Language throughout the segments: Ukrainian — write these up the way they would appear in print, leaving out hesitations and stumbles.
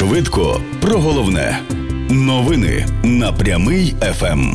Швидко про головне. Новини на Прямий ФМ.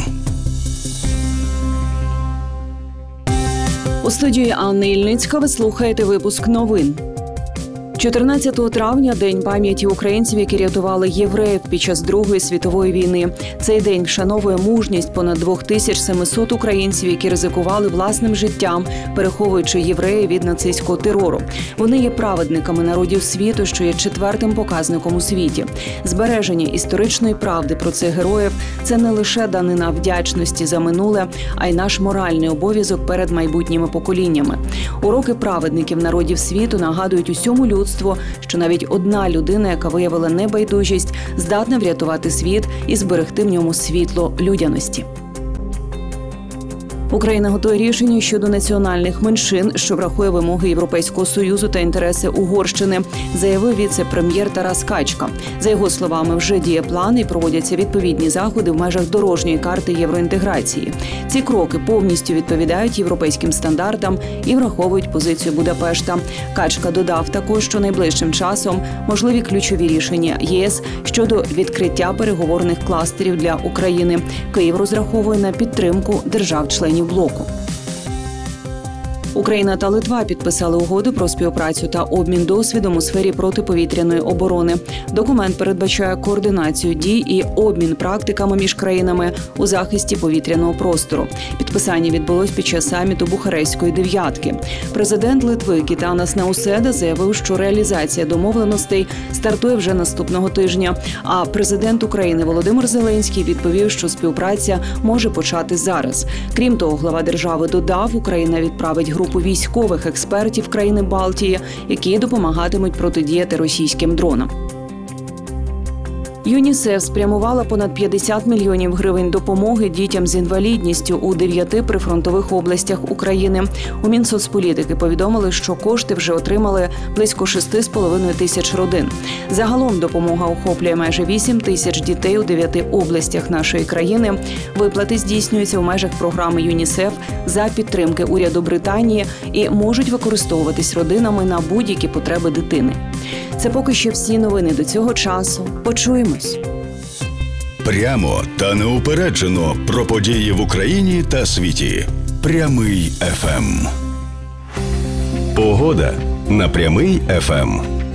У студії Анна Ільницька ви слухаєте випуск новин. 14 травня – День пам'яті українців, які рятували євреїв під час Другої світової війни. Цей день вшановує мужність понад 2700 українців, які ризикували власним життям, переховуючи євреїв від нацистського терору. Вони є праведниками народів світу, що є четвертим показником у світі. Збереження історичної правди про цих героїв – це не лише данина вдячності за минуле, а й наш моральний обов'язок перед майбутніми поколіннями. Уроки праведників народів світу нагадують усьому людству, що навіть одна людина, яка виявила небайдужість, здатна врятувати світ і зберегти в ньому світло людяності. Україна готує рішення щодо національних меншин, що врахує вимоги Європейського Союзу та інтереси Угорщини, заявив віце-прем'єр Тарас Качка. За його словами, вже діє план і проводяться відповідні заходи в межах дорожньої карти євроінтеграції. Ці кроки повністю відповідають європейським стандартам і враховують позицію Будапешта. Качка додав також, що найближчим часом можливі ключові рішення ЄС щодо відкриття переговорних кластерів для України. Київ розраховує на підтримку держав-членів блоку. Україна та Литва підписали угоду про співпрацю та обмін досвідом у сфері протиповітряної оборони. Документ передбачає координацію дій і обмін практиками між країнами у захисті повітряного простору. Підписання відбулось під час саміту Бухарестської дев'ятки. Президент Литви Гітанас Науседа заявив, що реалізація домовленостей стартує вже наступного тижня. А президент України Володимир Зеленський відповів, що співпраця може почати зараз. Крім того, глава держави додав, Україна відправить групу військових експертів країни Балтії, які допомагатимуть протидіяти російським дронам. ЮНІСЕФ спрямувала понад 50 мільйонів гривень допомоги дітям з інвалідністю у 9 прифронтових областях України. У Мінсоцполітики повідомили, що кошти вже отримали близько 6,5 тисяч родин. Загалом допомога охоплює майже 8 тисяч дітей у 9 областях нашої країни. Виплати здійснюються в межах програми ЮНІСЕФ за підтримки уряду Британії і можуть використовуватись родинами на будь-які потреби дитини. Це поки що всі новини до цього часу. Почуємось. Прямо та неупереджено про події в Україні та світі. Прямий ФМ. Погода на Прямий ФМ.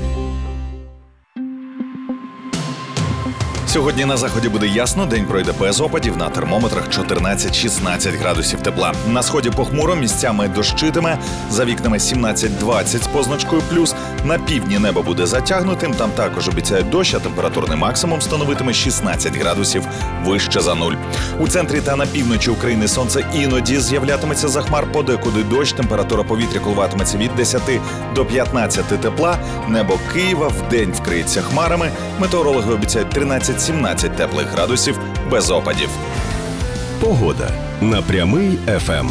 Сьогодні на заході буде ясно, день пройде без опадів, на термометрах 14-16 градусів тепла. На сході похмуро, місцями дощитиме, за вікнами 17-20 з позначкою плюс. На півдні небо буде затягнутим, там також обіцяють дощ, а температурний максимум становитиме 16 градусів вище за нуль. У центрі та на півночі України сонце іноді з'являтиметься за хмар, подекуди дощ, температура повітря коливатиметься від 10 до 15 тепла. Небо Києва вдень вкриється хмарами, метеорологи обіцяють 13-17 теплих градусів без опадів. Погода на Прямий ФМ.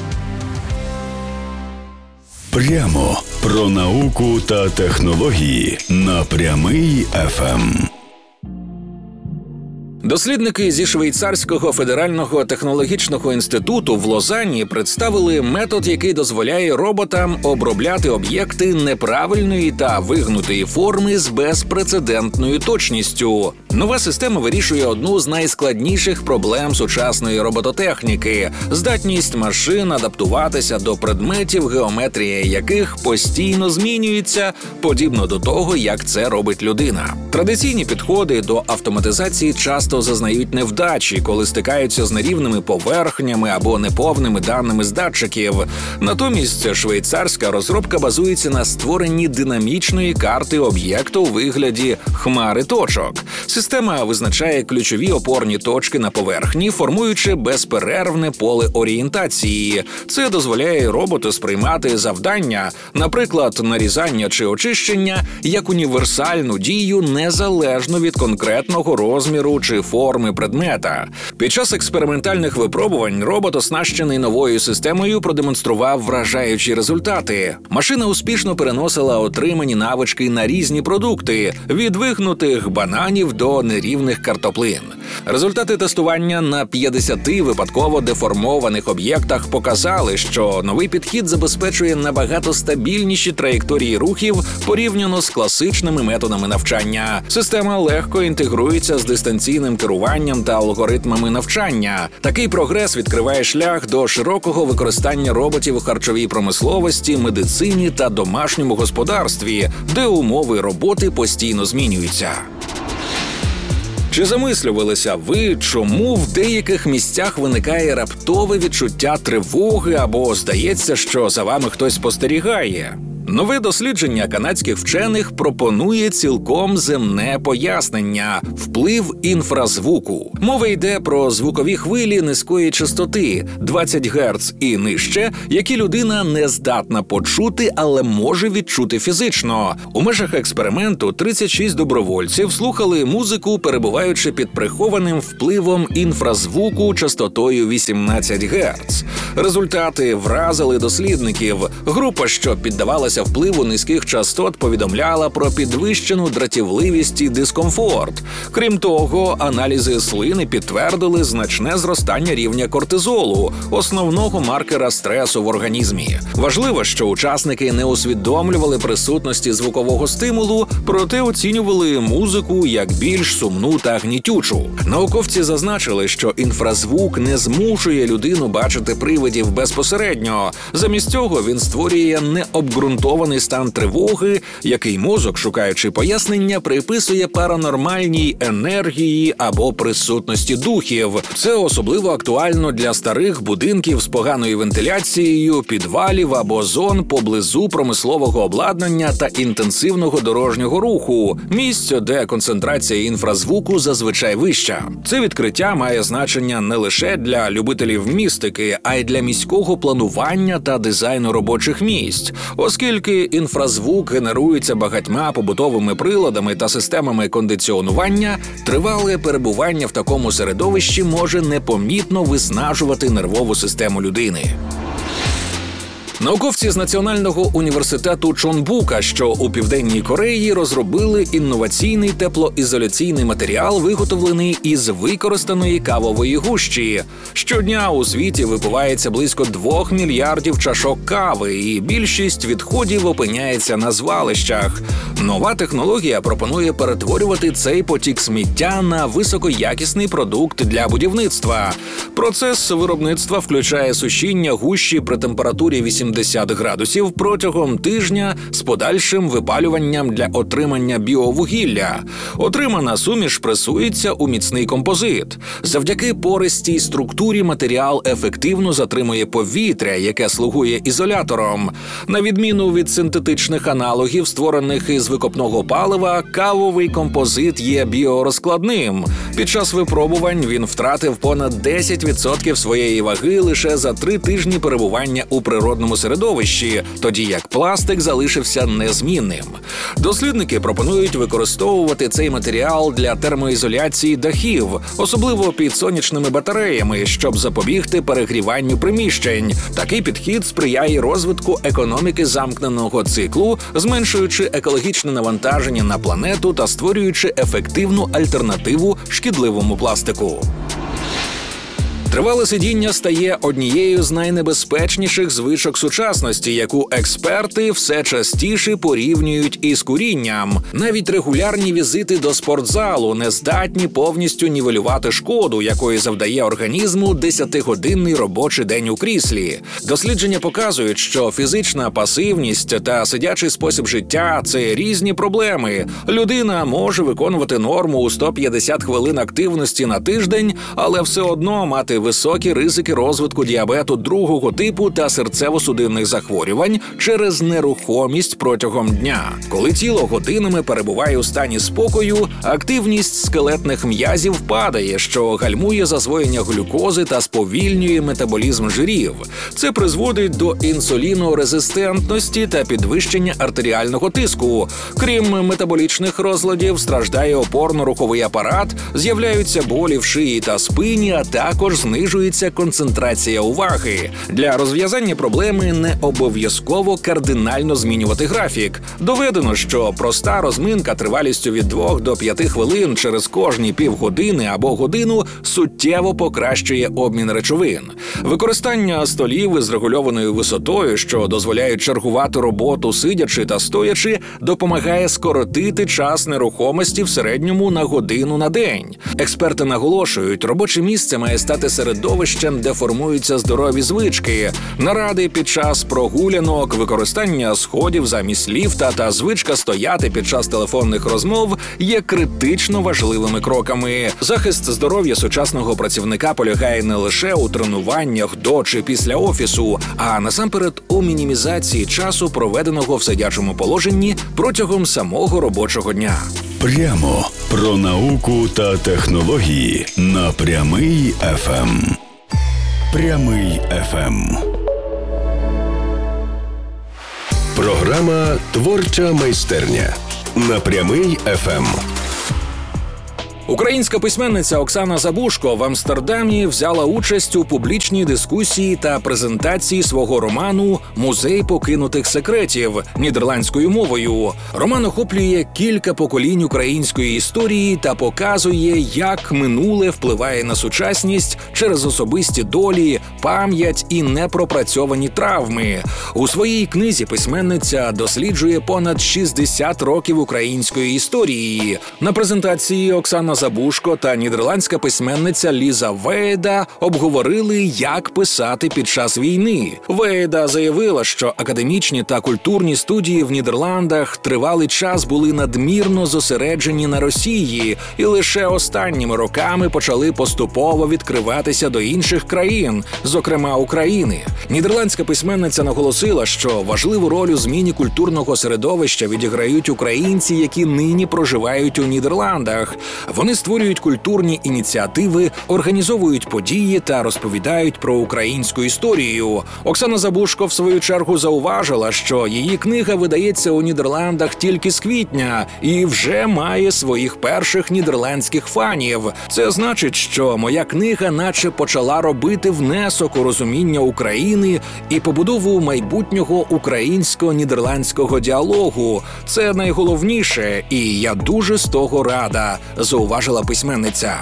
Прямо про науку та технології на Прямий ФМ. Дослідники зі Швейцарського федерального технологічного інституту в Лозанні представили метод, який дозволяє роботам обробляти об'єкти неправильної та вигнутої форми з безпрецедентною точністю. Нова система вирішує одну з найскладніших проблем сучасної робототехніки – здатність машин адаптуватися до предметів, геометрія яких постійно змінюється, подібно до того, як це робить людина. Традиційні підходи до автоматизації часто зазнають невдачі, коли стикаються з нерівними поверхнями або неповними даними з датчиків. Натомість швейцарська розробка базується на створенні динамічної карти об'єкту у вигляді хмари точок. Система визначає ключові опорні точки на поверхні, формуючи безперервне поле орієнтації. Це дозволяє роботу сприймати завдання, наприклад, нарізання чи очищення, як універсальну дію незалежно від конкретного розміру чи форми предмета. Під час експериментальних випробувань робот, оснащений новою системою, продемонстрував вражаючі результати. Машина успішно переносила отримані навички на різні продукти – від вигнутих бананів до до нерівних картоплин. Результати тестування на 50 випадково деформованих об'єктах показали, що новий підхід забезпечує набагато стабільніші траєкторії рухів порівняно з класичними методами навчання. Система легко інтегрується з дистанційним керуванням та алгоритмами навчання. Такий прогрес відкриває шлях до широкого використання роботів у харчовій промисловості, медицині та домашньому господарстві, де умови роботи постійно змінюються. Чи замислювалися ви, чому в деяких місцях виникає раптове відчуття тривоги або здається, що за вами хтось спостерігає? Нове дослідження канадських вчених пропонує цілком земне пояснення – вплив інфразвуку. Мова йде про звукові хвилі низької частоти – 20 Гц і нижче, які людина не здатна почути, але може відчути фізично. У межах експерименту 36 добровольців слухали музику, перебуваючи під прихованим впливом інфразвуку частотою 18 Гц. Результати вразили дослідників. Група, що піддавалася впливу низьких частот, повідомляла про підвищену дратівливість і дискомфорт. Крім того, аналізи слини підтвердили значне зростання рівня кортизолу, основного маркера стресу в організмі. Важливо, що учасники не усвідомлювали присутності звукового стимулу, проте оцінювали музику як більш сумну та гнітючу. Науковці зазначили, що інфразвук не змушує людину бачити привидів безпосередньо. Замість цього він створює необґрунтований стан тривоги, який мозок, шукаючи пояснення, приписує паранормальній енергії або присутності духів. Це особливо актуально для старих будинків з поганою вентиляцією, підвалів або зон поблизу промислового обладнання та інтенсивного дорожнього руху, місць, де концентрація інфразвуку зазвичай вища. Це відкриття має значення не лише для любителів містики, а й для міського планування та дизайну робочих місць, оскільки інфразвук генерується багатьма побутовими приладами та системами кондиціонування, тривале перебування в такому середовищі може непомітно виснажувати нервову систему людини. Науковці з Національного університету Чонбука, що у Південній Кореї, розробили інноваційний теплоізоляційний матеріал, виготовлений із використаної кавової гущі. Щодня у світі випивається близько 2 мільярдів чашок кави, і більшість відходів опиняється на звалищах. Нова технологія пропонує перетворювати цей потік сміття на високоякісний продукт для будівництва. Процес виробництва включає сушіння гущі при температурі 80 градусів протягом тижня з подальшим випалюванням для отримання біовугілля. Отримана суміш пресується у міцний композит. Завдяки пористій структурі матеріал ефективно затримує повітря, яке слугує ізолятором. На відміну від синтетичних аналогів, створених із викопного палива, кавовий композит є біорозкладним. Під час випробувань він втратив понад 10% своєї ваги лише за 3 тижні перебування у природному середовищі, тоді як пластик залишився незмінним. Дослідники пропонують використовувати цей матеріал для термоізоляції дахів, особливо під сонячними батареями, щоб запобігти перегріванню приміщень. Такий підхід сприяє розвитку економіки замкненого циклу, зменшуючи екологічне навантаження на планету та створюючи ефективну альтернативу шкідливому пластику. Тривале сидіння стає однією з найнебезпечніших звичок сучасності, яку експерти все частіше порівнюють із курінням. Навіть регулярні візити до спортзалу не здатні повністю нівелювати шкоду, якої завдає організму 10-годинний робочий день у кріслі. Дослідження показують, що фізична пасивність та сидячий спосіб життя – це різні проблеми. Людина може виконувати норму у 150 хвилин активності на тиждень, але все одно мати високі ризики розвитку діабету 2-го типу та серцево-судинних захворювань через нерухомість протягом дня. Коли тіло годинами перебуває у стані спокою, активність скелетних м'язів падає, що гальмує засвоєння глюкози та сповільнює метаболізм жирів. Це призводить до інсулінорезистентності та підвищення артеріального тиску. Крім метаболічних розладів, страждає опорно-руховий апарат, з'являються болі в шиї та спині, а також знижується концентрація уваги. Для розв'язання проблеми не обов'язково кардинально змінювати графік. Доведено, що проста розминка тривалістю від 2 до 5 хвилин через кожні півгодини або годину суттєво покращує обмін речовин. Використання столів із регульованою висотою, що дозволяють чергувати роботу сидячи та стоячи, допомагає скоротити час нерухомості в середньому на годину на день. Експерти наголошують, робоче місце має стати середовищем, де формуються здорові звички. Наради під час прогулянок, використання сходів замість ліфта та звичка стояти під час телефонних розмов є критично важливими кроками. Захист здоров'я сучасного працівника полягає не лише у тренуваннях до чи після офісу, а насамперед у мінімізації часу, проведеного в сидячому положенні протягом самого робочого дня. Прямо про науку та технології на Прямий ФМ. Прямий ФМ. Програма «Творча майстерня» на Прямий ФМ. Українська письменниця Оксана Забушко в Амстердамі взяла участь у публічній дискусії та презентації свого роману «Музей покинутих секретів» нідерландською мовою. Роман охоплює кілька поколінь української історії та показує, як минуле впливає на сучасність через особисті долі, пам'ять і непропрацьовані травми. У своїй книзі письменниця досліджує понад 60 років української історії. На презентації Оксана Забушко та нідерландська письменниця Ліза Веєда обговорили, як писати під час війни. Веєда заявила, що академічні та культурні студії в Нідерландах тривалий час були надмірно зосереджені на Росії і лише останніми роками почали поступово відкриватися до інших країн, зокрема України. Нідерландська письменниця наголосила, що важливу роль у зміні культурного середовища відіграють українці, які нині проживають у Нідерландах. Вони створюють культурні ініціативи, організовують події та розповідають про українську історію. Оксана Забушко, в свою чергу, зауважила, що її книга видається у Нідерландах тільки з квітня і вже має своїх перших нідерландських фанів. Це значить, що моя книга наче почала робити внесок у розуміння України і побудову майбутнього українсько-нідерландського діалогу. Це найголовніше, і я дуже з того рада, зауважила письменниця.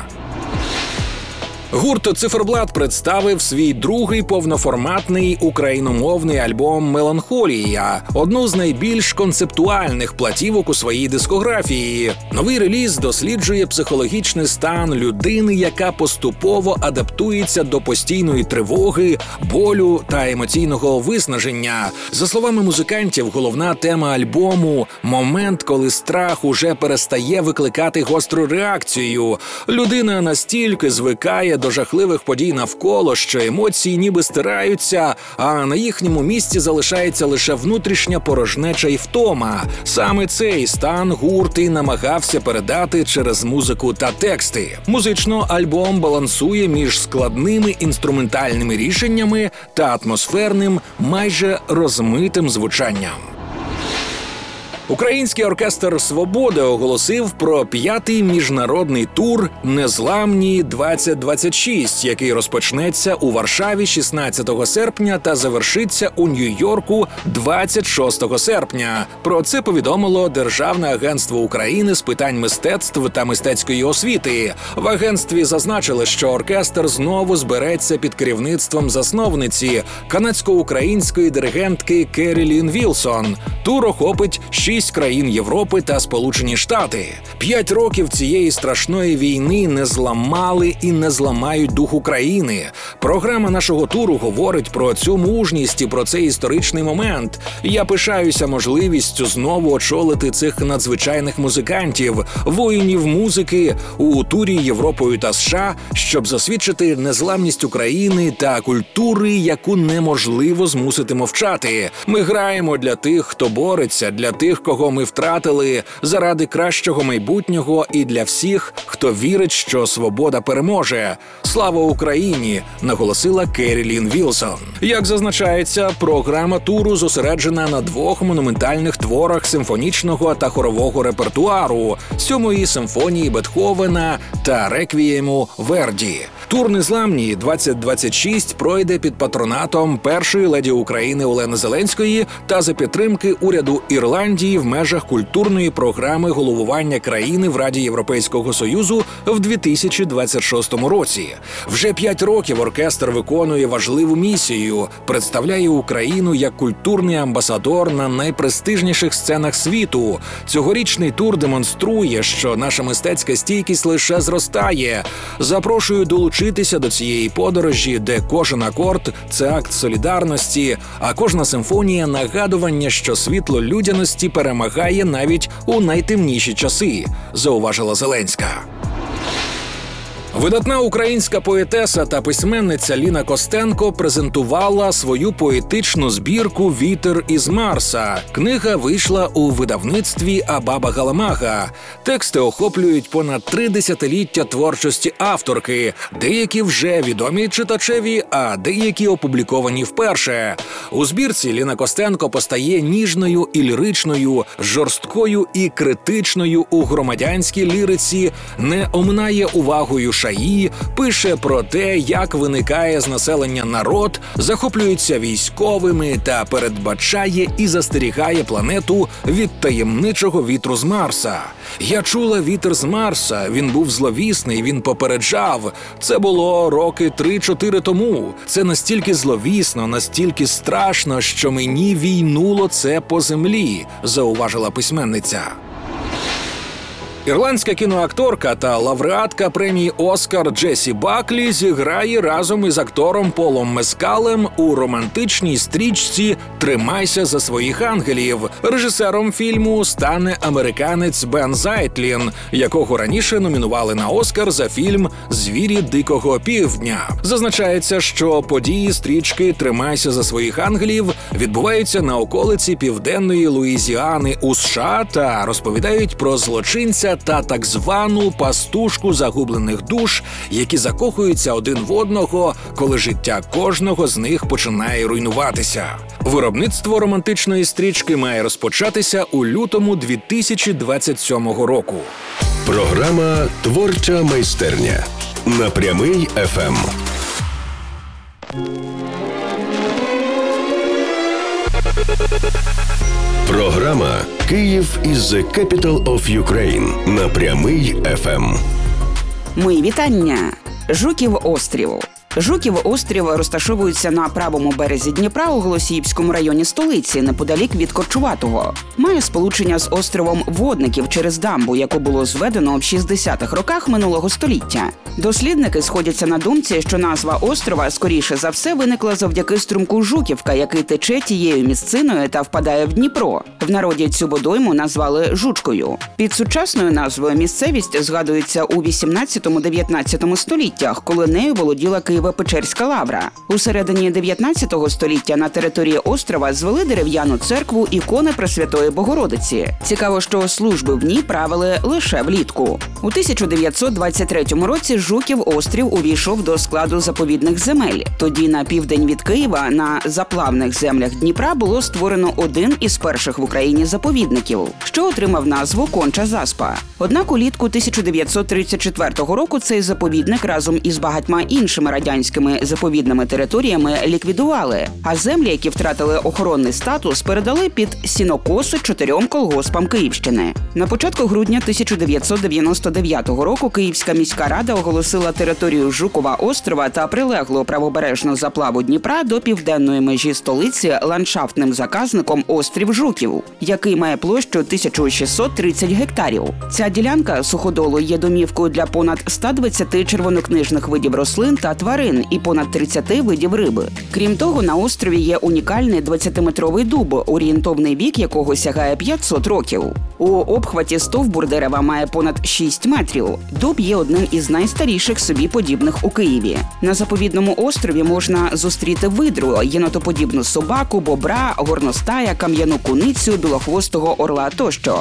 Гурт «Циферблат» представив свій другий повноформатний україномовний альбом «Меланхолія», одну з найбільш концептуальних платівок у своїй дискографії. Новий реліз досліджує психологічний стан людини, яка поступово адаптується до постійної тривоги, болю та емоційного виснаження. За словами музикантів, головна тема альбому – момент, коли страх уже перестає викликати гостру реакцію. Людина настільки звикає до жахливих подій навколо, що емоції ніби стираються, а на їхньому місці залишається лише внутрішня порожнеча і втома. Саме цей стан гурт і намагався передати через музику та тексти. Музично альбом балансує між складними інструментальними рішеннями та атмосферним, майже розмитим звучанням. Український оркестр «Свобода» оголосив про 5-й міжнародний тур «Незламні-2026», який розпочнеться у Варшаві 16 серпня та завершиться у Нью-Йорку 26 серпня. Про це повідомило Державне агентство України з питань мистецтв та мистецької освіти. В агентстві зазначили, що оркестр знову збереться під керівництвом засновниці, канадсько-української диригентки Керрі-Лін Вілсон. Тур охопить 6 країн Європи та Сполучені Штати. 5 років цієї страшної війни не зламали і не зламають дух України. Програма нашого туру говорить про цю мужність і про цей історичний момент. Я пишаюся можливістю знову очолити цих надзвичайних музикантів, воїнів музики у турі Європою та США, щоб засвідчити незламність України та культури, яку неможливо змусити мовчати. Ми граємо для тих, хто бореться, для тих, кого ми втратили заради кращого майбутнього і для всіх, хто вірить, що свобода переможе. Слава Україні! Наголосила Керрі-Лін Вілсон. Як зазначається, програма туру зосереджена на 2 монументальних творах симфонічного та хорового репертуару – 7-ї симфонії Бетховена та реквієму Верді. Тур «Незламні» 2026 пройде під патронатом першої леді України Олени Зеленської та за підтримки уряду Ірландії в межах культурної програми головування країни в Раді Європейського Союзу в 2026 році. Вже 5 років оркестр виконує важливу місію – представляє Україну як культурний амбасадор на найпрестижніших сценах світу. Цьогорічний тур демонструє, що наша мистецька стійкість лише зростає. Запрошую долучитися до цієї подорожі, де кожен акорд – це акт солідарності, а кожна симфонія – нагадування, що світло людяності перемагає навіть у найтемніші часи, зауважила Зеленська. Видатна українська поетеса та письменниця Ліна Костенко презентувала свою поетичну збірку «Вітер із Марса». Книга вийшла у видавництві Абаба Галамага. Тексти охоплюють понад 3 десятиліття творчості авторки. Деякі вже відомі читачеві, а деякі опубліковані вперше. У збірці Ліна Костенко постає ніжною і ліричною, жорсткою і критичною у громадянській ліриці, не оминає увагою шаї, пише про те, як виникає з населення народ, захоплюється військовими та передбачає і застерігає планету від таємничого вітру з Марса. «Я чула вітер з Марса, він був зловісний, він попереджав. Це було роки 3-4 тому. Це настільки зловісно, настільки страшно, що мені війнуло це по землі», зауважила письменниця. Ірландська кіноакторка та лауреатка премії «Оскар» Джесі Баклі зіграє разом із актором Полом Мескалем у романтичній стрічці «Тримайся за своїх ангелів». Режисером фільму стане американець Бен Зайтлін, якого раніше номінували на «Оскар» за фільм «Звірі Дикого Півдня». Зазначається, що події стрічки «Тримайся за своїх ангелів» відбуваються на околиці південної Луїзіани у США та розповідають про злочинця та так звану пастушку загублених душ, які закохуються один в одного, коли життя кожного з них починає руйнуватися. Виробництво романтичної стрічки має розпочатися у лютому 2027 року. Програма «Творча майстерня» на Прямий ФМ. Програма «Київ is the capital of Ukraine» на Прямий ФМ. Мої вітання! Жуків острів. Жуків острів розташовується на правому березі Дніпра у Голосіївському районі столиці, неподалік від Корчуватого. Має сполучення з островом Водників через дамбу, яку було зведено в 60-х роках минулого століття. Дослідники сходяться на думці, що назва острова, скоріше за все, виникла завдяки струмку Жуківка, який тече тією місциною та впадає в Дніпро. В народі цю водойму назвали Жучкою. Під сучасною назвою місцевість згадується у 18-19 століттях, коли нею володіла Києво-Печерська лавра. У середині 19 століття на території острова звели дерев'яну церкву ікони Пресвятої Богородиці. Цікаво, що служби в ній правили лише влітку. У 1923 році Жуків острів увійшов до складу заповідних земель. Тоді на південь від Києва, на заплавних землях Дніпра, було створено один із перших в Україні заповідників, що отримав назву Конча Заспа. Однак улітку 1934 року цей заповідник разом із багатьма іншими радянськими заповідними територіями ліквідували, а землі, які втратили охоронний статус, передали під сінокоси 4 колгоспам Київщини. На початку грудня 1999 року Київська міська рада оголосила територію Жукова острова та прилеглу правобережну заплаву Дніпра до південної межі столиці ландшафтним заказником острів Жуків, який має площу 1630 гектарів. Ця ділянка суходолу є домівкою для понад 120 червонокнижних видів рослин та тварин, тварин і понад 30 видів риби. Крім того, на острові є унікальний 20-метровий дуб, орієнтовний вік якого сягає 500 років. У обхваті стовбур дерева має понад 6 метрів. Дуб є одним із найстаріших собі подібних у Києві. На заповідному острові можна зустріти видру, єнотоподібну собаку, бобра, горностая, кам'яну куницю, білохвостого орла тощо.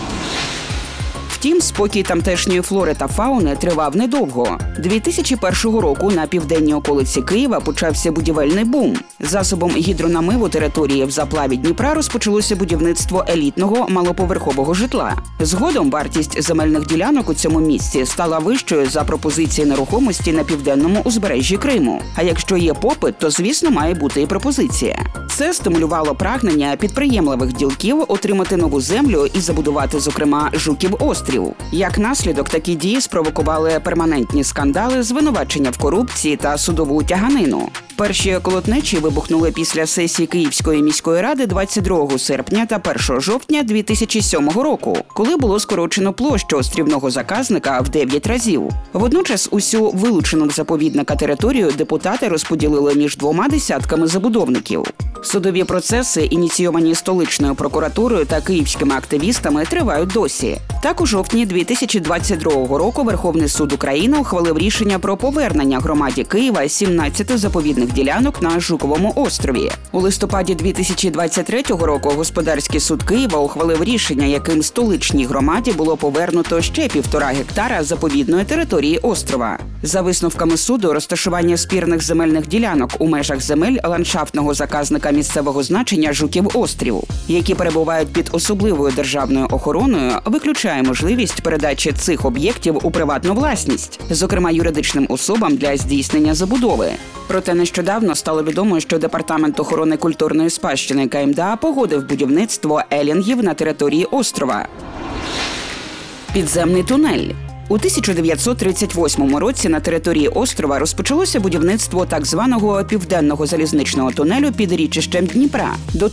Втім, спокій тамтешньої флори та фауни тривав недовго. 2001 року на південній околиці Києва почався будівельний бум. Засобом гідронамиву території в заплаві Дніпра розпочалося будівництво елітного малоповерхового житла. Згодом вартість земельних ділянок у цьому місці стала вищою за пропозиції нерухомості на південному узбережжі Криму. А якщо є попит, то, звісно, має бути і пропозиція. Це стимулювало прагнення підприємливих ділків отримати нову землю і забудувати, зокрема, Жуків-острів. Як наслідок, такі дії спровокували перманентні скандали, звинувачення в корупції та судову тяганину. Перші колотнечі вибухнули після сесії Київської міської ради 22 серпня та 1 жовтня 2007 року, коли було скорочено площу острівного заказника в 9 разів. Водночас усю вилучену з заповідника територію депутати розподілили між 2 десятками забудовників. Судові процеси, ініційовані столичною прокуратурою та київськими активістами, тривають досі. Так, у жовтні 2022 року Верховний суд України ухвалив рішення про повернення громаді Києва 17 заповідних ділянок на Жуковому острові. У листопаді 2023 року Господарський суд Києва ухвалив рішення, яким столичній громаді було повернуто ще 1,5 гектара заповідної території острова. За висновками суду, розташування спірних земельних ділянок у межах земель ландшафтного заказника місцевого значення Жуків-острів, які перебувають під особливою державною охороною, виключає можливість передачі цих об'єктів у приватну власність, зокрема юридичним особам для здійснення забудови. Проте нещодавно стало відомо, що Департамент охорони культурної спадщини КМДА погодив будівництво елінгів на території острова. Підземний тунель. У 1938 році на території острова розпочалося будівництво так званого південного залізничного тунелю під річищем Дніпра. До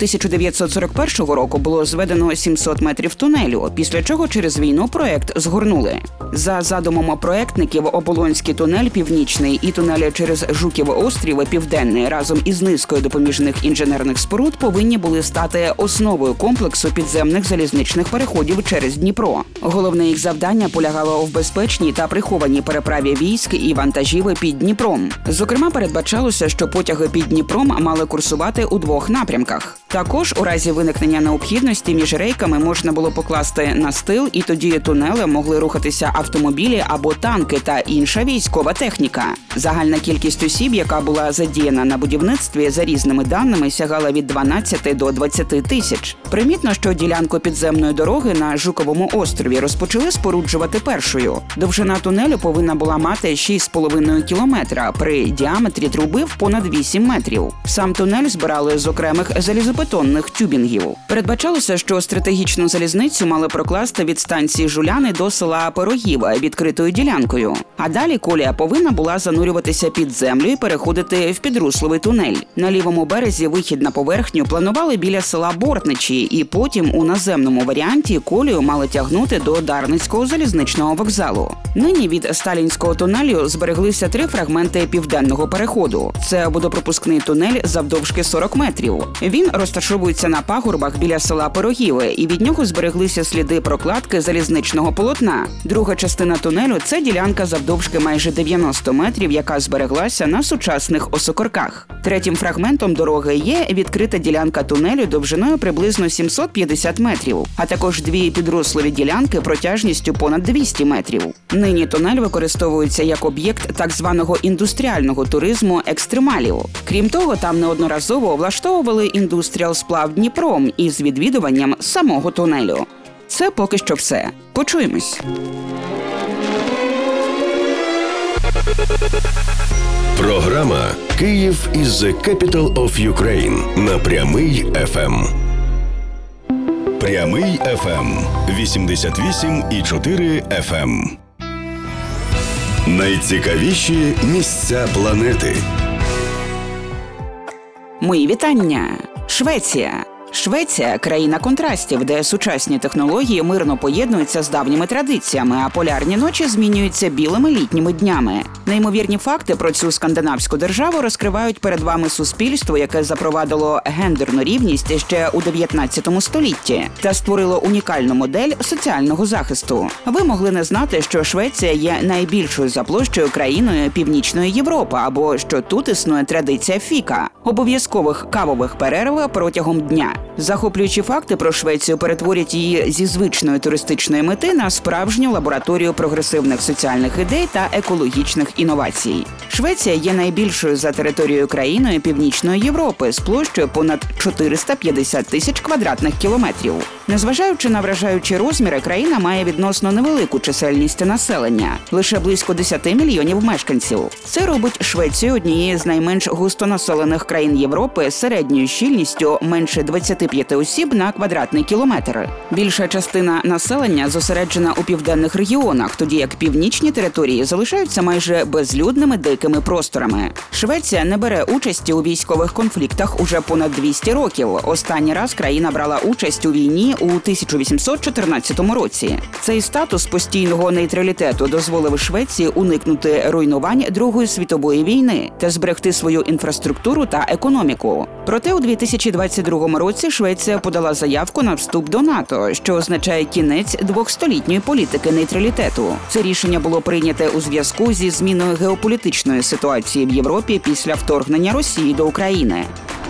1941 року було зведено 700 метрів тунелю, після чого через війну проект згорнули. За задумом проектників, Оболонський тунель Північний і тунелі через Жуків-острів Південний разом із низкою допоміжних інженерних споруд повинні були стати основою комплексу підземних залізничних переходів через Дніпро. Головне їх завдання полягало в безпечній та прихованій переправі військ і вантажів під Дніпром. Зокрема, передбачалося, що потяги під Дніпром мали курсувати у 2 напрямках. Також у разі виникнення необхідності між рейками можна було покласти настил, і тоді тунелем могли рухатися автомобілі або танки та інша військова техніка. Загальна кількість осіб, яка була задіяна на будівництві, за різними даними, сягала від 12 до 20 тисяч. Примітно, що ділянку підземної дороги на Жуковому острові розпочали споруджувати першою. Довжина тунелю повинна була мати 6,5 кілометра при діаметрі труби в понад 8 метрів. Сам тунель збирали з окремих залізобетонних тюбінгів. Передбачалося, що стратегічну залізницю мали прокласти від станції Жуляни до села Пирогів відкритою ділянкою. А далі колія повинна була занурюватися під землю і переходити в підрусловий тунель. На лівому березі вихід на поверхню планували біля села Бортничі, і потім у наземному варіанті колію мали тягнути до Дарницького залізничного вокзалу. Нині від Сталінського тунелю збереглися 3 фрагменти південного переходу. Це водопропускний тунель завдовжки 40 метрів. Він розташовується на пагорбах біля села Пирогіве, і від нього збереглися сліди прокладки залізничного полотна. Друга частина тунелю – це ділянка завдовжки майже 90 метрів, яка збереглася на сучасних осокорках. Третім фрагментом дороги є відкрита ділянка тунелю довжиною приблизно 750 метрів, а також 2 підруслові ділянки протяжністю понад 200 метрів. Нині тунель використовується як об'єкт так званого індустріального туризму екстремалів. Крім того, там неодноразово влаштовували індустріал-сплав Дніпром із відвідуванням самого тунелю. Це поки що все. Почуємось. Програма «Київ is the capital of Ukraine» на Прямий ФМ. Прямий ФМ 88,4 ФМ. Найцікавіші місця планети. Мої вітання! Швеція. Швеція – країна контрастів, де сучасні технології мирно поєднуються з давніми традиціями, а полярні ночі змінюються білими літніми днями. Неймовірні факти про цю скандинавську державу розкривають перед вами суспільство, яке запровадило гендерну рівність ще у 19 столітті та створило унікальну модель соціального захисту. Ви могли не знати, що Швеція є найбільшою за площею країною Північної Європи, або що тут існує традиція фіка – обов'язкових кавових перерв протягом дня. Захоплюючі факти про Швецію перетворять її зі звичної туристичної мети на справжню лабораторію прогресивних соціальних ідей та екологічних інновацій. Швеція є найбільшою за територією країною Північної Європи з площею понад 450 тисяч квадратних кілометрів. Незважаючи на вражаючі розміри, країна має відносно невелику чисельність населення – лише близько 10 мільйонів мешканців. Це робить Швецію однією з найменш густонаселених країн Європи з середньою щільністю менше 25 осіб на квадратний кілометр. Більша частина населення зосереджена у південних регіонах, тоді як північні території залишаються майже безлюдними дикими просторами. Швеція не бере участі у військових конфліктах уже понад 200 років. Останній раз країна брала участь у війні у 1814 році. Цей статус постійного нейтралітету дозволив Швеції уникнути руйнувань Другої світової війни та зберегти свою інфраструктуру та економіку. Проте у 2022 році Швеція подала заявку на вступ до НАТО, що означає кінець двохстолітньої політики нейтралітету. Це рішення було прийняте у зв'язку зі зміною геополітичної ситуації в Європі після вторгнення Росії до України.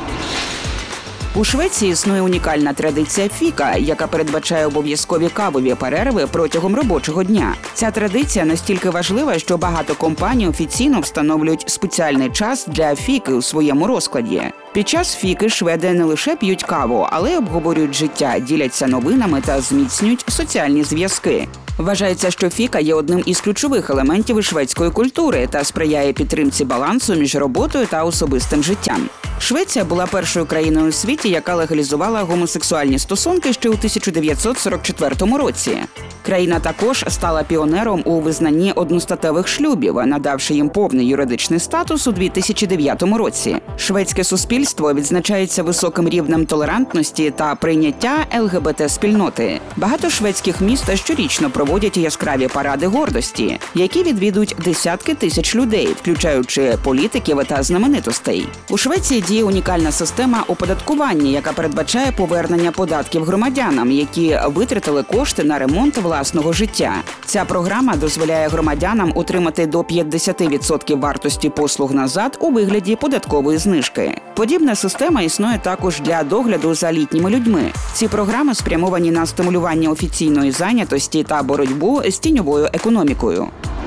У Швеції існує унікальна традиція фіка, яка передбачає обов'язкові кавові перерви протягом робочого дня. Ця традиція настільки важлива, що багато компаній офіційно встановлюють спеціальний час для фіки у своєму розкладі. Під час фіки шведи не лише п'ють каву, але й обговорюють життя, діляться новинами та зміцнюють соціальні зв'язки. Вважається, що фіка є одним із ключових елементів шведської культури та сприяє підтримці балансу між роботою та особистим життям. Швеція була першою країною у світі, яка легалізувала гомосексуальні стосунки ще у 1944 році. Країна також стала піонером у визнанні одностатевих шлюбів, надавши їм повний юридичний статус у 2009 році. Шведське суспільство відзначається високим рівнем толерантності та прийняття ЛГБТ-спільноти. Багато шведських міст щорічно проводять яскраві паради гордості, які відвідують десятки тисяч людей, включаючи політиків та знаменитостей. У Швеції діє унікальна система оподаткування, яка передбачає повернення податків громадянам, які витратили кошти на ремонт власного життя. Ця програма дозволяє громадянам отримати до 50% вартості послуг назад у вигляді податкової знижки. Подібна система існує також для догляду за літніми людьми. Ці програми спрямовані на стимулювання офіційної зайнятості та боротьбу з тіньовою економікою.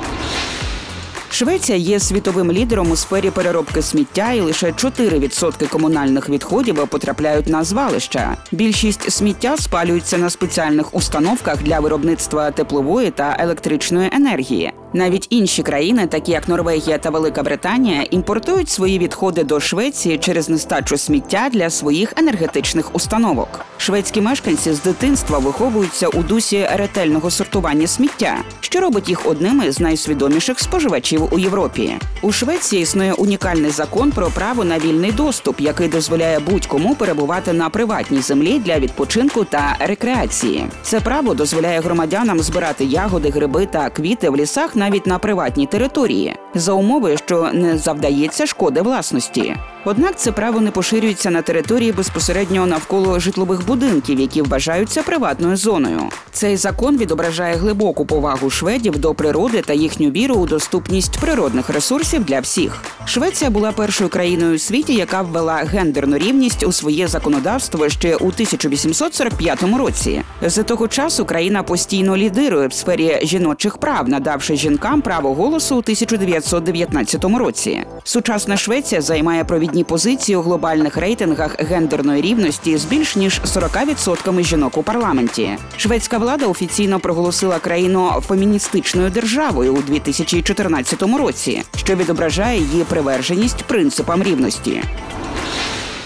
Швеція є світовим лідером у сфері переробки сміття, і лише 4% комунальних відходів потрапляють на звалища. Більшість сміття спалюється на спеціальних установках для виробництва теплової та електричної енергії. Навіть інші країни, такі як Норвегія та Велика Британія, імпортують свої відходи до Швеції через нестачу сміття для своїх енергетичних установок. Шведські мешканці з дитинства виховуються у дусі ретельного сортування сміття, що робить їх одними з найсвідоміших споживачів у Європі. У Швеції існує унікальний закон про право на вільний доступ, який дозволяє будь-кому перебувати на приватній землі для відпочинку та рекреації. Це право дозволяє громадянам збирати ягоди, гриби та квіти в лісах навіть на приватній території, за умови, що не завдається шкоди власності. Однак це право не поширюється на території безпосередньо навколо житлових будинків, які вважаються приватною зоною. Цей закон відображає глибоку повагу шведів до природи та їхню віру у доступність природних ресурсів для всіх. Швеція була першою країною у світі, яка ввела гендерну рівність у своє законодавство ще у 1845 році. З того часу країна постійно лідирує в сфері жіночих прав, надавши жінкам право голосу у 1919 році. Сучасна Швеція займає провідні позиції у глобальних рейтингах гендерної рівності з більш ніж 40% жінок у парламенті. Шведська влада офіційно проголосила країну феміністичною державою у 2014 році, що відображає її приверженість принципам рівності.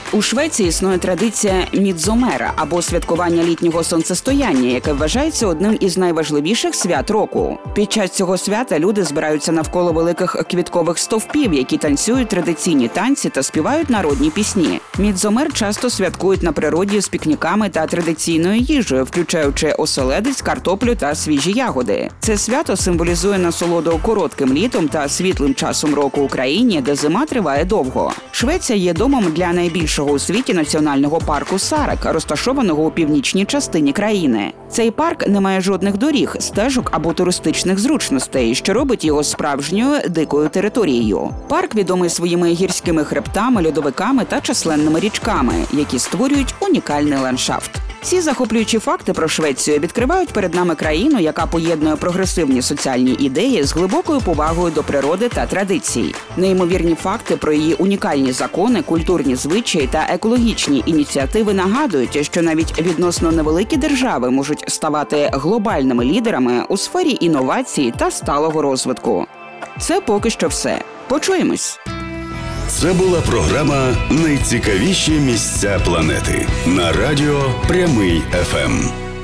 У Швеції існує традиція Мідзомера або святкування літнього сонцестояння, яке вважається одним із найважливіших свят року. Під час цього свята люди збираються навколо великих квіткових стовпів, які танцюють традиційні танці та співають народні пісні. Мідзомер часто святкують на природі з пікніками та традиційною їжею, включаючи оселедець, картоплю та свіжі ягоди. Це свято символізує насолоду коротким літом та світлим часом року в Україні, де зима триває довго. Швеція є домом для найбільшого у світі національного парку Сарек, розташованого у північній частині країни. Цей парк не має жодних доріг, стежок або туристичних зручностей, що робить його справжньою дикою територією. Парк відомий своїми гірськими хребтами, льодовиками та численними річками, які створюють унікальний ландшафт. Ці захоплюючі факти про Швецію відкривають перед нами країну, яка поєднує прогресивні соціальні ідеї з глибокою повагою до природи та традицій. Неймовірні факти про її унікальні закони, культурні звичаї та екологічні ініціативи нагадують, що навіть відносно невеликі держави можуть ставати глобальними лідерами у сфері інновацій та сталого розвитку. Це поки що все. Почуємось! Це була програма «Найцікавіші місця планети» на радіо «Прямий ФМ».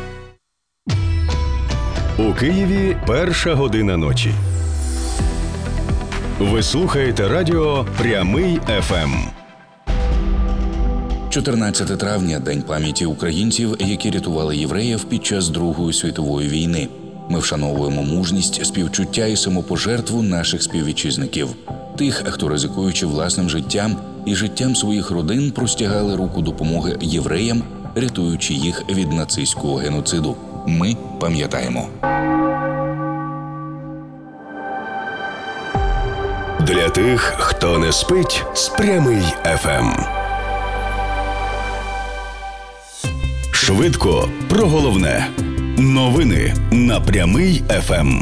У Києві 1:00 ночі. Ви слухаєте радіо «Прямий ФМ». 14 травня – День пам'яті українців, які рятували євреїв під час Другої світової війни. Ми вшановуємо мужність, співчуття і самопожертву наших співвітчизників. Тих, хто, ризикуючи власним життям і життям своїх родин, простягали руку допомоги євреям, рятуючи їх від нацистського геноциду. Ми пам'ятаємо. Для тих, хто не спить, з «Прямий ФМ». Швидко про головне. Новини на «Прямий ФМ».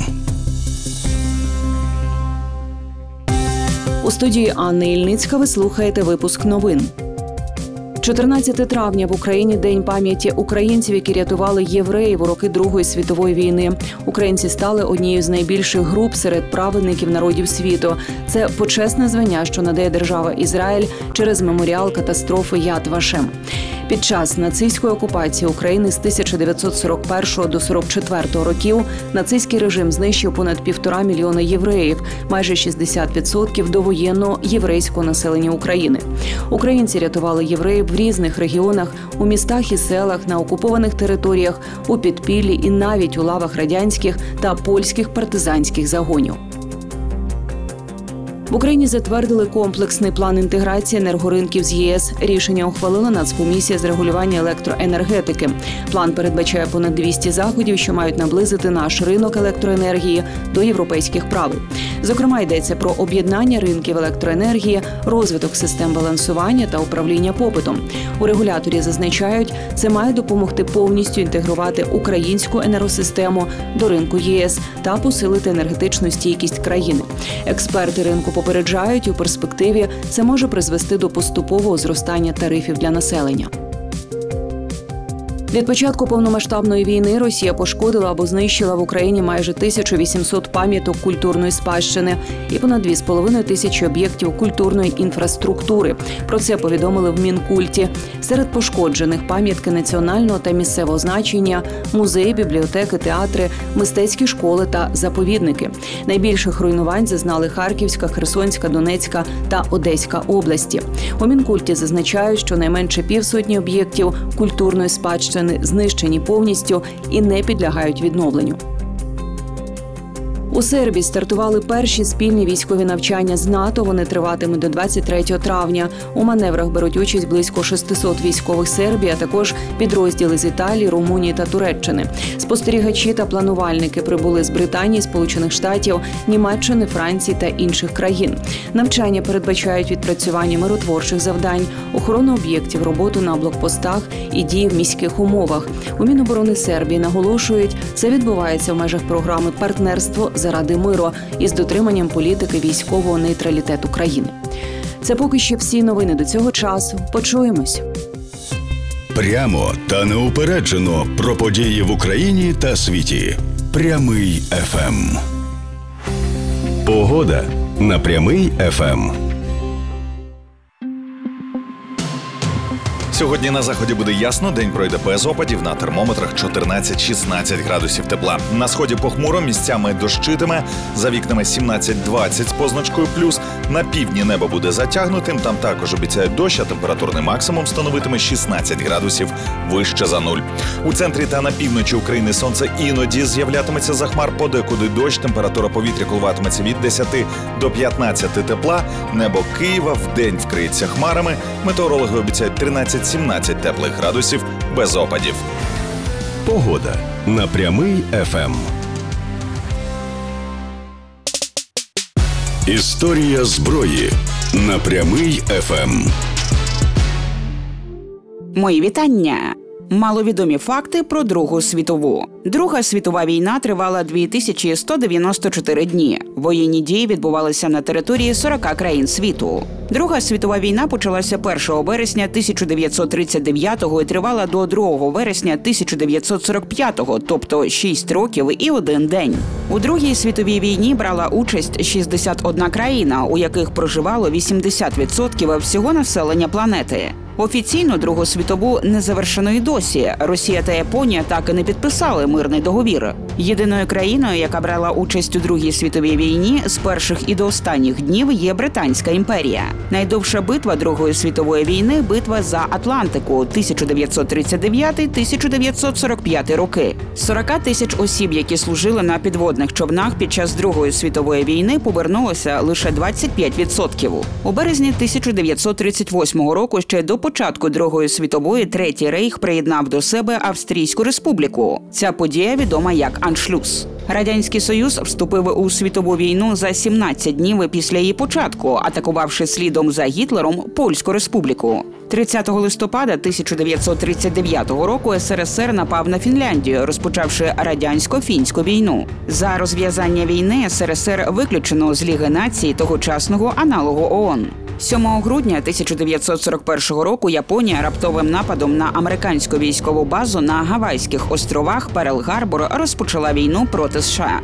У студії Анни Ільницька ви слухаєте випуск новин. 14 травня в Україні – День пам'яті українців, які рятували євреїв у роки Другої світової війни. Українці стали однією з найбільших груп серед праведників народів світу. Це почесне звання, що надає держава Ізраїль через меморіал катастрофи Яд Вашем. Під час нацистської окупації України з 1941 до 1944 років нацистський режим знищив понад 1,5 мільйона євреїв, майже 60% довоєнного єврейського населення України. Українці рятували євреїв в різних регіонах, у містах і селах, на окупованих територіях, у підпіллі і навіть у лавах радянських та польських партизанських загонів. В Україні затвердили комплексний план інтеграції енергоринків з ЄС. Рішення ухвалила Нацкомісія з регулювання електроенергетики. План передбачає понад 200 заходів, що мають наблизити наш ринок електроенергії до європейських правил. Зокрема, йдеться про об'єднання ринків електроенергії, розвиток систем балансування та управління попитом. У регуляторі зазначають, це має допомогти повністю інтегрувати українську енергосистему до ринку ЄС та посилити енергетичну стійкість країни. Експерти ринку попереджають, у перспективі це може призвести до поступового зростання тарифів для населення. Від початку повномасштабної війни Росія пошкодила або знищила в Україні майже 1800 пам'яток культурної спадщини і понад 2,5 тисячі об'єктів культурної інфраструктури. Про це повідомили в Мінкульті. Серед пошкоджених пам'ятки національного та місцевого значення, музеї, бібліотеки, театри, мистецькі школи та заповідники. Найбільших руйнувань зазнали Харківська, Херсонська, Донецька та Одеська області. У Мінкульті зазначають, що найменше 50 об'єктів культурної спадщини знищені повністю і не підлягають відновленню. У Сербії стартували перші спільні військові навчання з НАТО. Вони триватимуть до 23 травня. У маневрах беруть участь близько 600 військових Сербії, а також підрозділи з Італії, Румунії та Туреччини. Спостерігачі та планувальники прибули з Британії, Сполучених Штатів, Німеччини, Франції та інших країн. Навчання передбачають відпрацювання миротворчих завдань, охорону об'єктів, роботу на блокпостах і дії в міських умовах. У Міноборони Сербії наголошують, це відбувається в межах програми «Партнерство заради миру» із дотриманням політики військового нейтралітету країни. Це поки що всі новини до цього часу. Почуємось. Прямо та неупереджено про події в Україні та світі. «Прямий ФМ». Погода на «Прямий ФМ». Сьогодні на заході буде ясно, день пройде без опадів, на термометрах 14-16 градусів тепла. На сході похмуро, місцями дощитиме, за вікнами 17-20 з позначкою плюс. На півдні небо буде затягнутим, там також обіцяють дощ, а температурний максимум становитиме 16 градусів вище за нуль. У центрі та на півночі України сонце іноді з'являтиметься за хмар, подекуди дощ, температура повітря коливатиметься від 10 до 15 тепла. Небо Києва вдень вкриється хмарами, метеорологи обіцяють 13-17 теплих градусів без опадів. Погода на Прямий ФМ. Історія зброї на Прямий ФМ. Мої вітання! Маловідомі факти про Другу світову. Друга світова війна тривала 2194 дні. Воєнні дії відбувалися на території 40 країн світу. Друга світова війна почалася 1 вересня 1939 і тривала до 2 вересня 1945, тобто 6 років і 1 день. У Другій світовій війні брала участь 61 країна, у яких проживало 80% всього населення планети. Офіційно Другу світову не завершено й досі. Росія та Японія так і не підписали мирний договір. Єдиною країною, яка брала участь у Другій світовій війні з перших і до останніх днів, є Британська імперія. Найдовша битва Другої світової війни – битва за Атлантику 1939-1945 роки. 40 тисяч осіб, які служили на підводних човнах під час Другої світової війни, повернулося лише 25%. У березні 1938 року, ще до початку Другої світової, Третій Рейх приєднав до себе Австрійську республіку. Ця подія відома як Аншлюс. Радянський Союз вступив у світову війну за 17 днів після її початку, атакувавши слідом за Гітлером Польську республіку. 30 листопада 1939 року СРСР напав на Фінляндію, розпочавши радянсько-фінську війну. За розв'язання війни СРСР виключено з Ліги націй тогочасного аналогу ООН. 7 грудня 1941 року Японія раптовим нападом на американську військову базу на Гавайських островах Перл-Гарбор розпочала війну проти США.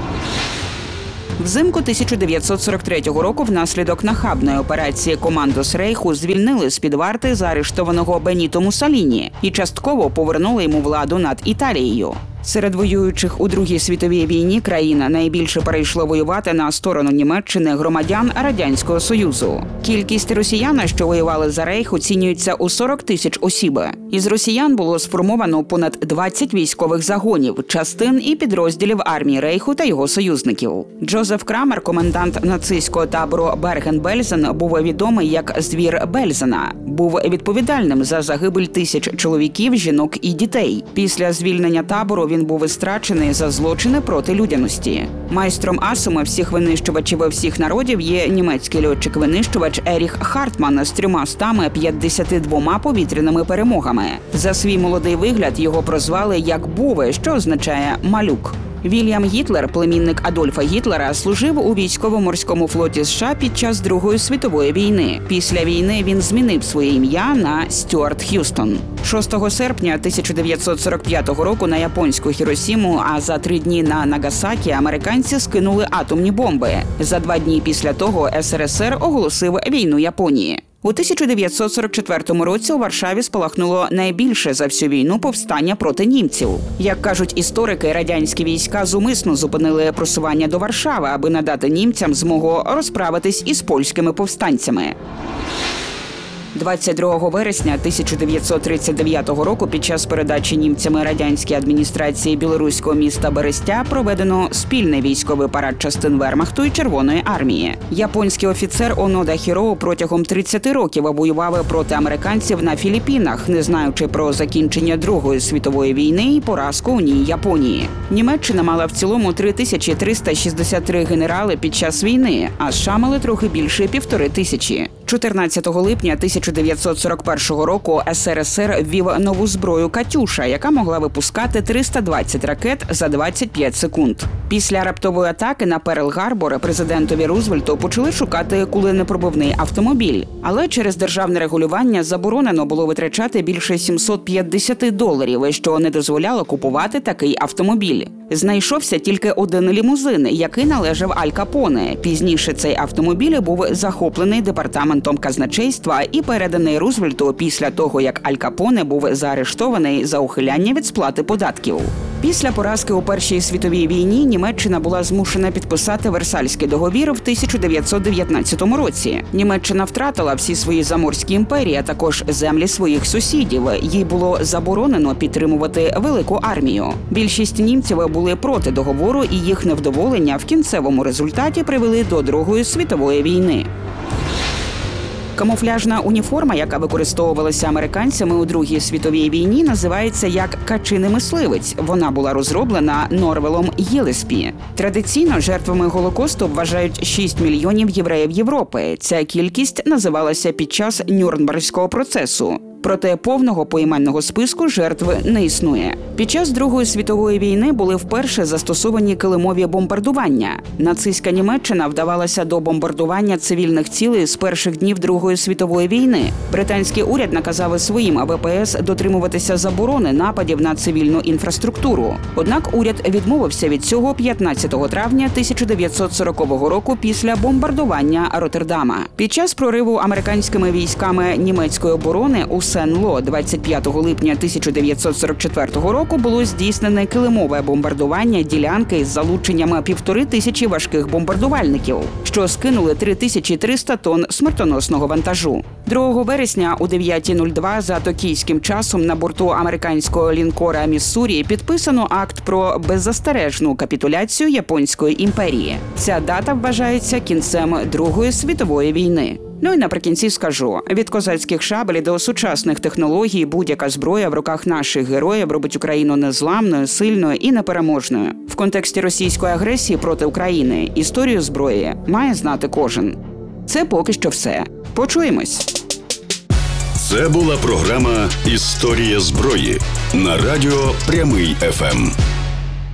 Взимку 1943 року внаслідок нахабної операції Командос Рейху звільнили з-під варти заарештованого Беніто Муссоліні і частково повернули йому владу над Італією. Серед воюючих у Другій світовій війні країн найбільше перейшло воювати на сторону Німеччини громадян Радянського Союзу. Кількість росіян, що воювали за Рейх, оцінюється у 40 тисяч осіб. Із росіян було сформовано понад 20 військових загонів, частин і підрозділів армії Рейху та його союзників. Джозеф Крамер, комендант нацистського табору Берген-Бельзен, був відомий як «Звір Бельзена». Був відповідальним за загибель тисяч чоловіків, жінок і дітей. Після звільнення табору він був страчений за злочини проти людяності. Майстром асами всіх винищувачів всіх народів є німецький льотчик-винищувач Еріх Хартман з 352 повітряними перемогами. За свій молодий вигляд його прозвали як Бове, що означає «малюк». Вільям Гітлер, племінник Адольфа Гітлера, служив у військово-морському флоті США під час Другої світової війни. Після війни він змінив своє ім'я на Стюарт Х'юстон. 6 серпня 1945 року на японську Хіросіму, а за 3 дні на Нагасакі американці скинули атомні бомби. За 2 дні після того СРСР оголосив війну Японії. У 1944 році у Варшаві спалахнуло найбільше за всю війну повстання проти німців. Як кажуть історики, радянські війська зумисно зупинили просування до Варшави, аби надати німцям змогу розправитись із польськими повстанцями. 22 вересня 1939 року під час передачі німцями радянській адміністрації білоруського міста Берестя проведено спільний військовий парад частин Вермахту і Червоної армії. Японський офіцер Онода Хіроу протягом 30 років воював проти американців на Філіппінах, не знаючи про закінчення Другої світової війни і поразку у ній Японії. Німеччина мала в цілому 3363 генерали під час війни, а США мали трохи більше 1500. 14 липня 1941 року СРСР ввів нову зброю «Катюша», яка могла випускати 320 ракет за 25 секунд. Після раптової атаки на Перл-Гарбор президентові Рузвельту почали шукати куленепробивний автомобіль. Але через державне регулювання заборонено було витрачати більше $750, що не дозволяло купувати такий автомобіль. Знайшовся тільки один лімузин, який належав Аль Капоне. Пізніше цей автомобіль був захоплений департаментом казначейства і переданий Рузвельту після того, як Аль Капоне був заарештований за ухиляння від сплати податків. Після поразки у Першій світовій війні Німеччина була змушена підписати Версальський договір в 1919 році. Німеччина втратила всі свої заморські імперії, а також землі своїх сусідів. Їй було заборонено підтримувати велику армію. Більшість німців були проти договору, і їх невдоволення в кінцевому результаті привели до Другої світової війни. Камуфляжна уніформа, яка використовувалася американцями у Другій світовій війні, називається як «качиний мисливець». Вона була розроблена Норвелом Гілеспі. Традиційно жертвами Голокосту вважають 6 мільйонів євреїв Європи. Ця кількість називалася під час Нюрнберзького процесу. Проте повного поіменного списку жертв не існує. Під час Другої світової війни були вперше застосовані килимові бомбардування. Нацистська Німеччина вдавалася до бомбардування цивільних цілей з перших днів Другої світової війни. Британський уряд наказав своїм ВПС дотримуватися заборони нападів на цивільну інфраструктуру. Однак уряд відмовився від цього 15 травня 1940 року після бомбардування Роттердама. Під час прориву американськими військами німецької оборони у Сен-Ло 25 липня 1944 року було здійснене килимове бомбардування ділянки з залученням 1500 важких бомбардувальників, що скинули 3300 тонн смертоносного вантажу. 2 вересня у 9:02 за токійським часом на борту американського лінкора «Міссурі» підписано акт про беззастережну капітуляцію Японської імперії. Ця дата вважається кінцем Другої світової війни. Ну і наприкінці скажу, від козацьких шабель до сучасних технологій будь-яка зброя в руках наших героїв робить Україну незламною, сильною і непереможною. В контексті російської агресії проти України історію зброї має знати кожен. Це поки що все. Почуємось! Це була програма «Історія зброї» на радіо «Прямий ФМ».